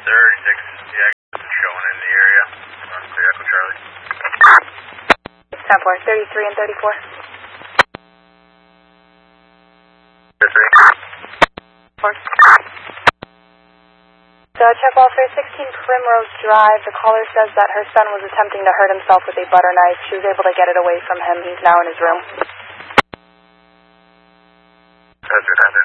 36, yeah, showing in the area. Clear Echo Charlie. 10-4, 33 and 34. 33. 4. Check welfare 16 Primrose Drive. The caller says that her son was attempting to hurt himself with a butter knife. She was able to get it away from him. He's now in his room. That's